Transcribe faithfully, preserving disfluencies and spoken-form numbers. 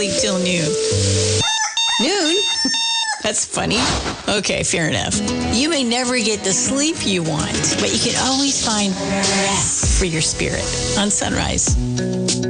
sleep till noon. Noon? That's funny. Okay, fair enough. You may never get the sleep you want, but you can always find rest for your spirit on Sunrise.